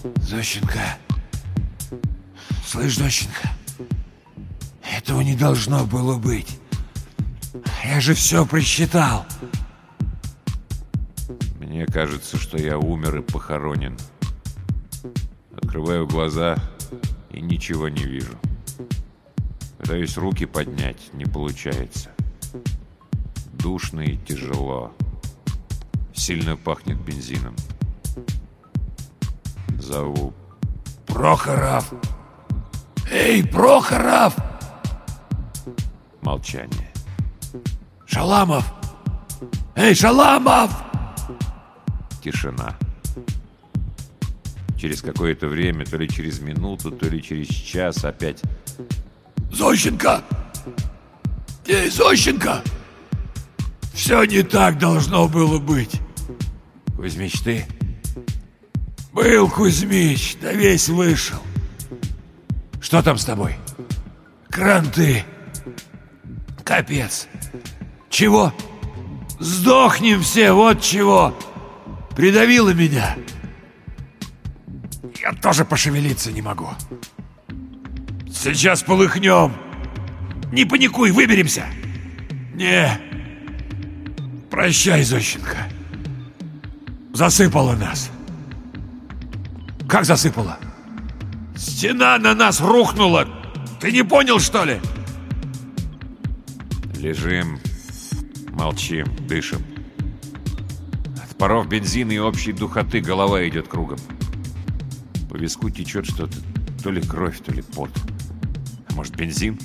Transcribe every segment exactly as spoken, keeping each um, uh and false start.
Зощенко. Слышь, Зощенко, этого не должно было быть. Я же все просчитал. Мне кажется, что я умер и похоронен. Открываю глаза и ничего не вижу. Пытаюсь руки поднять, не получается. Душно и тяжело. Сильно пахнет бензином. Зову. Прохоров! Эй, Прохоров! Молчание. Шаламов! Эй, Шаламов! Тишина. Через какое-то время, то ли через минуту, то ли через час опять. Зощенко! Эй, Зощенко! Все не так должно было быть. Кузьмич, ты? Был Кузьмич, да весь вышел. Что там с тобой? Кранты. Капец. Чего? Сдохнем все, вот чего. Придавило меня. Я тоже пошевелиться не могу. Сейчас полыхнем. Не паникуй, выберемся. Не. Прощай, Зощенко. Засыпало нас. Как засыпало? Стена на нас рухнула. Ты не понял, что ли? Лежим, молчим, дышим. От паров бензина и общей духоты голова идет кругом. По виску течет что-то, то ли кровь, то ли пот. А может, бензин?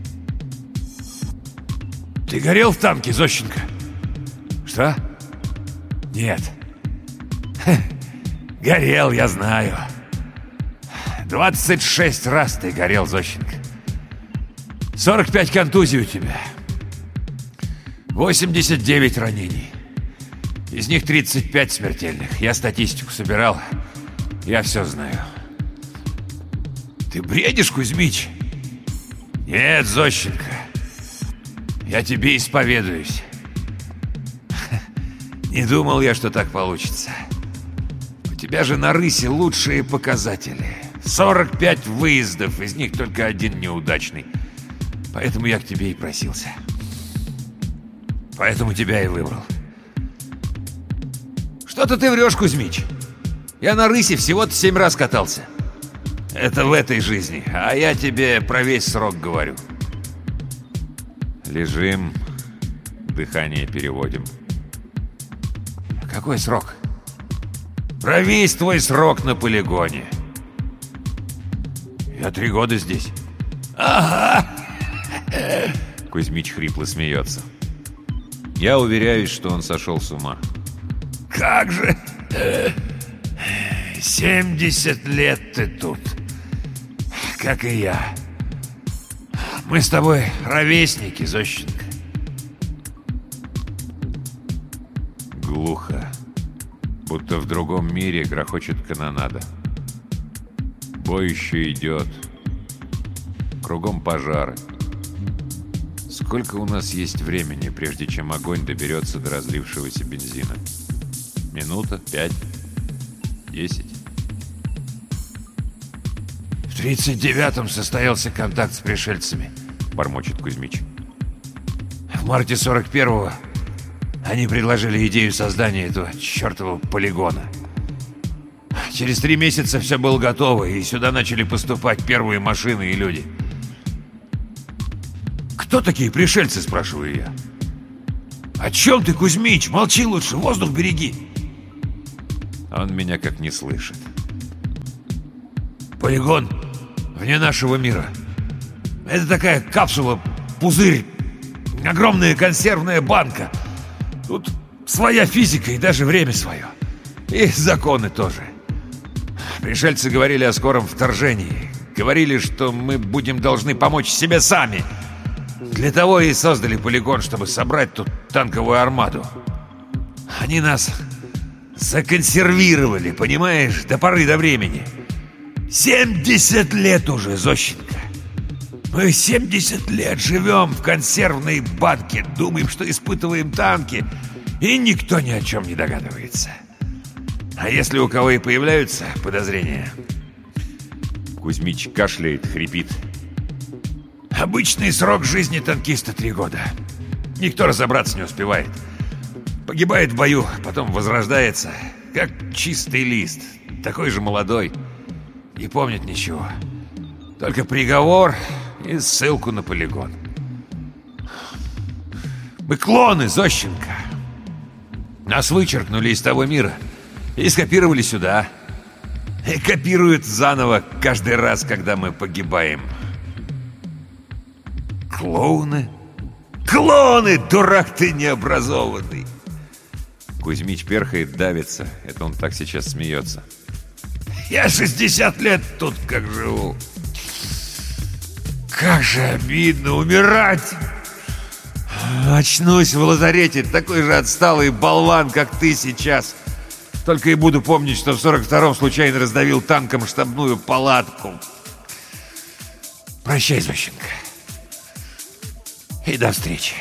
Ты горел в танке, Зощенко? Что? Нет. Ха, горел, я знаю. Двадцать шесть раз ты горел, Зощенко. Сорок пять контузий у тебя. Восемьдесят девять ранений. Из них тридцать пять смертельных. Я статистику собирал. Я все знаю. Ты бредишь, Кузьмич? Нет, Зощенко. Я тебе исповедуюсь. Не думал я, что так получится. У тебя же на рысе лучшие показатели. сорок пять выездов, из них только один неудачный. Поэтому я к тебе и просился. Поэтому тебя и выбрал. Что-то ты врешь, Кузьмич. Я на рысе всего-то семь раз катался. Это в этой жизни, а я тебе про весь срок говорю. Лежим, дыхание переводим. Какой срок? Про весь твой срок на полигоне. Я три года здесь. Ага. Кузьмич хрипло смеется. Я уверяюсь, что он сошел с ума. Как же? семьдесят лет ты тут. Как и я. Мы с тобой ровесники, Зощенко. Глухо. Будто в другом мире грохочет канонада. Бой еще идет. Кругом пожары. Сколько у нас есть времени, прежде чем огонь доберется до разлившегося бензина? Минута? Пять? Десять? В тридцать девятом состоялся контакт с пришельцами, бормочет Кузьмич. В марте сорок первого они предложили идею создания этого чертового полигона. Через три месяца все было готово, и сюда начали поступать первые машины и люди. «Кто такие пришельцы?» — спрашиваю я. «О чем ты, Кузьмич? Молчи лучше, воздух береги!» Он меня как не слышит. Полигон вне нашего мира. Это такая капсула, пузырь, огромная консервная банка. Тут своя физика и даже время свое. И законы тоже. Пришельцы говорили о скором вторжении. Говорили, что мы будем должны помочь себе сами. Для того и создали полигон, чтобы собрать тут танковую армаду. Они нас законсервировали, понимаешь, до поры до времени. семьдесят лет уже, Зощенко. Мы семьдесят лет живем в консервной банке, думаем, что испытываем танки, и никто ни о чем не догадывается. А если у кого и появляются подозрения? Кузьмич кашляет, хрипит. Обычный срок жизни танкиста три года. Никто разобраться не успевает. Погибает в бою, потом возрождается, как чистый лист. Такой же молодой. Не помнит ничего. Только приговор и ссылку на полигон. Мы клоны, Зощенко. Нас вычеркнули из того мира и скопировали сюда. И копируют заново каждый раз, когда мы погибаем. Клоуны? Клоны, дурак ты необразованный! Кузьмич перхает, давится. Это он так сейчас смеется. Я шестьдесят лет тут как живу. Как же обидно умирать! Очнусь в лазарете, такой же отсталый болван, как ты сейчас. Только и буду помнить, что в сорок втором случайно раздавил танком штабную палатку. Прощай, Зощенко. И до встречи.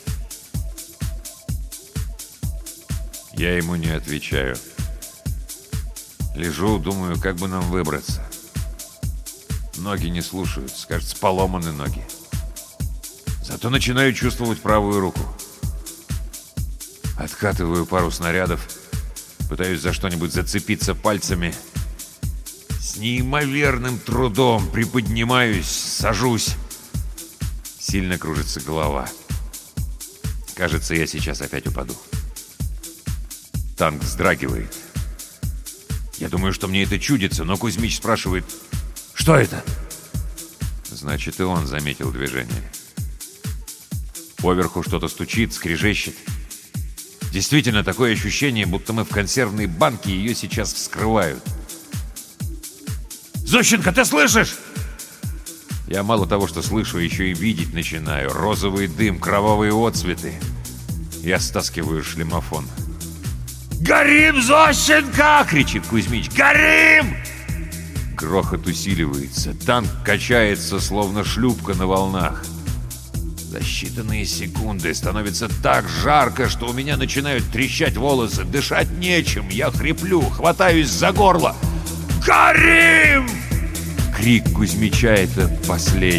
Я ему не отвечаю. Лежу, думаю, как бы нам выбраться. Ноги не слушаются, кажется, поломаны ноги. Зато начинаю чувствовать правую руку. Откатываю пару снарядов, пытаюсь за что-нибудь зацепиться пальцами. С неимоверным трудом приподнимаюсь, сажусь. Сильно кружится голова. Кажется, я сейчас опять упаду. Танк вздрагивает. Я думаю, что мне это чудится, но Кузьмич спрашивает: «Что это?» Значит, и он заметил движение. Поверху что-то стучит, скрежещет. Действительно, такое ощущение, будто мы в консервной банке, и ее сейчас вскрывают. Зощенко, ты слышишь? Я мало того, что слышу, еще и видеть начинаю. Розовый дым, кровавые отцветы. Я стаскиваю шлемофон. «Горим, Зощенко!» — кричит Кузьмич. «Горим!» Грохот усиливается. Танк качается, словно шлюпка на волнах. За считанные секунды становится так жарко, что у меня начинают трещать волосы. Дышать нечем. Я хриплю, хватаюсь за горло. «Горим!» Крик Кузьмича — это последний.